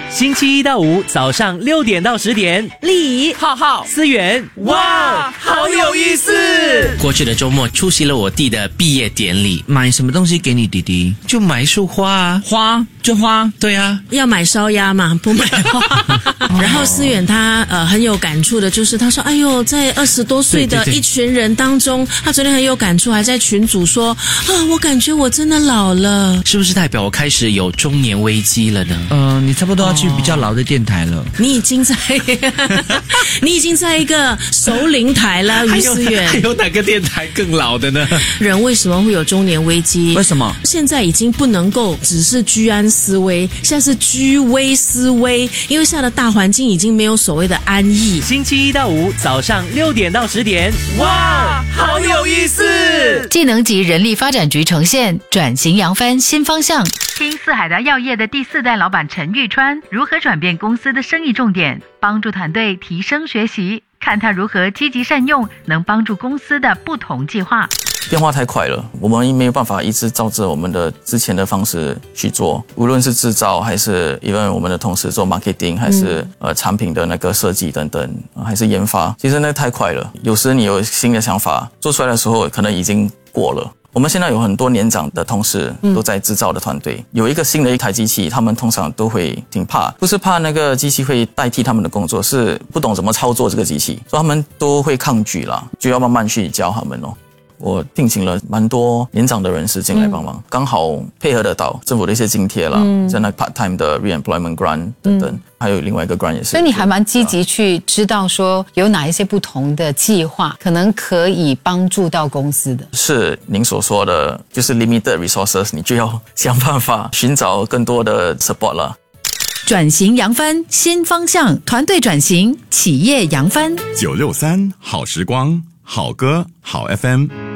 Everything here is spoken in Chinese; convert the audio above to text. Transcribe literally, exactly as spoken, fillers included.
星期一到五早上六点到十点， 丽怡、 浩浩、思源，哇，好有意思！ 过去的周末出席了我弟的毕业典礼， 买什么东西给你弟弟？ 就买一束花啊， 花就花， 对啊， 要买烧鸭嘛，不买花。然后思远他呃很有感触的，就是他说，哎呦，在二十多岁的一群人当中，他昨天很有感触，还在群组说啊，我感觉我真的老了， 是不是代表我开始有中年危机了呢？ 嗯、呃，你差不多要去比较老的电台了。 你已经在，你已经在一个熟龄台了，于思远。 还有哪个电台更老的呢？ 人为什么会有中年危机？ 为什么？ 现在已经不能够只是居安思危，现在是居危思危，因为现在的大环境已经没有所谓的安逸。 星期一到五早上六点到十点，哇，好有意思！ 技能及人力发展局呈现转型扬帆新方向。 听四海达药业的第四代老板陈玉川如何转变公司的生意重点，帮助团队提升学习，看他如何积极善用能帮助公司的不同计划。 变化太快了，我们没有办法一直照着我们的之前的方式去做，无论是制造还是因为我们的同事做 marketing 还是、嗯、呃产品的那个设计等等，还是研发，其实那太快了，有时你有新的想法做出来的时候可能已经过了。我们现在有很多年长的同事都在制造的团队、嗯、有一个新的一台机器，他们通常都会挺怕，不是怕那个机器会代替他们的工作，是不懂怎么操作这个机器，所以他们都会抗拒啦，就要慢慢去教他们哦。我聘请了蛮多年长的人士进来帮忙、嗯、刚好配合得到政府的一些津贴啦、嗯、在那 part time 的 reemployment grant 等等、嗯、还有另外一个 grant 也是。 所以你还蛮积极去知道说有哪一些不同的计划可能可以帮助到公司的。 是您所说的就是 limited resources， 你就要想办法寻找更多的 support 了。 转型扬帆新方向，团队转型，企业扬帆。 九六三好时光，好歌好 F M。